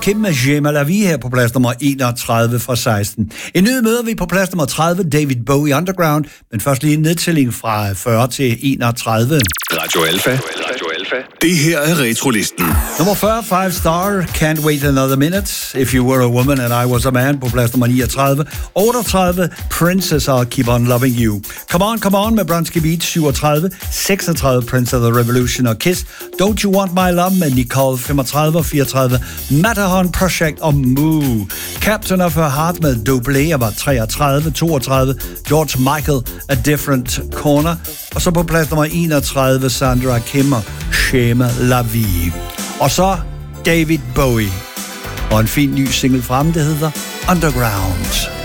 Kim med J'aime la vie her på plads nummer 31 fra 16. En ny møder vi på plads nummer 30, David Bowie Underground, men først lige en nedtælling fra 40 til 31. Radio Alpha. Det her er Retrolisten. Nummer 40, 5 Star, Can't Wait Another Minute, If You Were a Woman and I Was a Man på plads nummer 39. 38, Princess og Keep On Loving You. Come On med Bronski Beach 37. 36, Prince of the Revolution og Kiss. Don't You Want My Love med Nicole 35 og 34. Matterhorn Project og Moo. Captain of Her Heart med Doblé var 33. 32, George Michael, A Different Corner. Og så på plads nummer 31, Sandra Kim og J'aime la vie. Og så David Bowie. Og en fin ny single frem, det hedder Underground.